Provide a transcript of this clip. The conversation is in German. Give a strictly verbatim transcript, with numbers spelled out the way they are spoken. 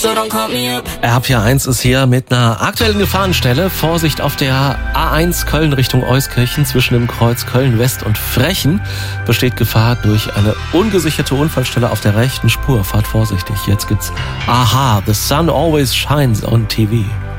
R P eins ist hier mit einer aktuellen Gefahrenstelle. Vorsicht auf der A eins Köln Richtung Euskirchen zwischen dem Kreuz Köln West und Frechen besteht Gefahr durch eine ungesicherte Unfallstelle auf der rechten Spur. Fahrt vorsichtig. Jetzt gibt's Aha, The Sun Always Shines on T V.